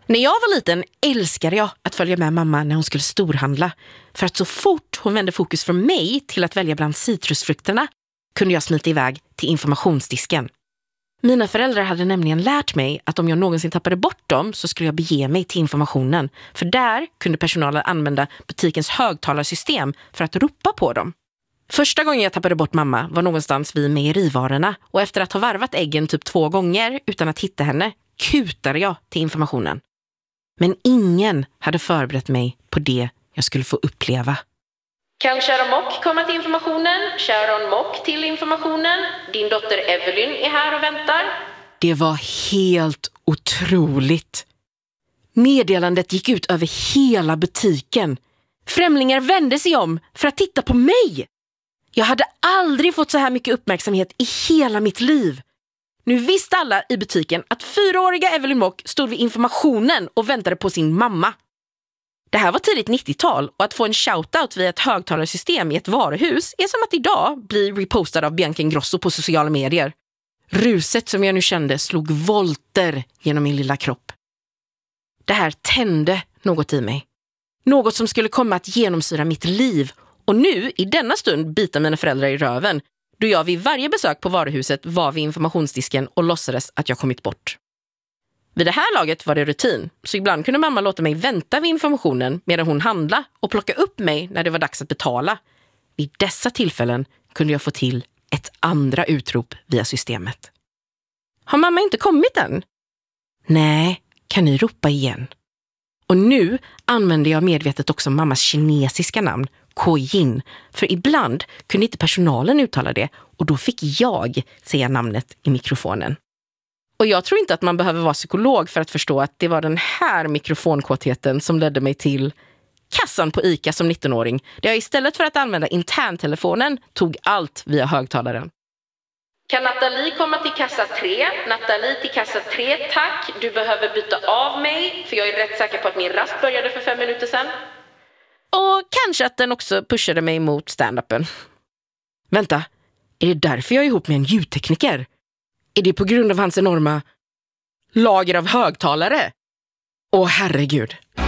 När jag var liten älskade jag att följa med mamma när hon skulle storhandla. För att så fort hon vände fokus från mig till att välja bland citrusfrukterna kunde jag smita iväg till informationsdisken. Mina föräldrar hade nämligen lärt mig att om jag någonsin tappade bort dem så skulle jag bege mig till informationen. För där kunde personalen använda butikens högtalarsystem för att ropa på dem. Första gången jag tappade bort mamma var någonstans vid mejerivarorna och efter att ha varvat äggen typ 2 gånger utan att hitta henne kutade jag till informationen. Men ingen hade förberett mig på det jag skulle få uppleva. Kan Sharon Mock komma till informationen? Sharon Mock till informationen? Din dotter Evelyn är här och väntar. Det var helt otroligt. Meddelandet gick ut över hela butiken. Främlingar vände sig om för att titta på mig. Jag hade aldrig fått så här mycket uppmärksamhet i hela mitt liv. Nu visste alla i butiken att 4-åriga Evelyn Mock stod vid informationen och väntade på sin mamma. Det här var tidigt 90-tal och att få en shoutout via ett högtalarsystem i ett varuhus är som att idag bli repostad av Bianca Ingrosso på sociala medier. Ruset som jag nu kände slog volter genom min lilla kropp. Det här tände något i mig. Något som skulle komma att genomsyra mitt liv. Och nu, i denna stund, bita mina föräldrar i röven. Då jag vid varje besök på varuhuset var vid informationsdisken och låtsades att jag kommit bort. Vid det här laget var det rutin, så ibland kunde mamma låta mig vänta vid informationen medan hon handlade och plocka upp mig när det var dags att betala. Vid dessa tillfällen kunde jag få till ett andra utrop via systemet. Har mamma inte kommit än? Nej, kan ni ropa igen? Och nu använde jag medvetet också mammas kinesiska namn, Kojin, för ibland kunde inte personalen uttala det och då fick jag säga namnet i mikrofonen. Och jag tror inte att man behöver vara psykolog för att förstå att det var den här mikrofonkåtheten som ledde mig till kassan på ICA som 19-åring, där jag istället för att använda interntelefonen tog allt via högtalaren. Kan Nathalie komma till kassa 3? Nathalie till kassa 3, tack. Du behöver byta av mig, för jag är rätt säker på att min rast började för 5 minuter sedan. Och kanske att den också pushade mig mot stand-upen. Vänta, är det därför jag är ihop med en ljudtekniker? Är det på grund av hans enorma lager av högtalare? Åh herregud.